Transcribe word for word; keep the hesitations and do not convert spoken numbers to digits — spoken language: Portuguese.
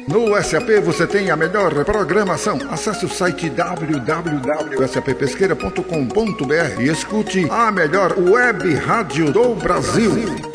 No S A P você tem a melhor programação. Acesse o site w w w ponto s a p pesqueira ponto com ponto b r e escute a melhor web rádio do Brasil.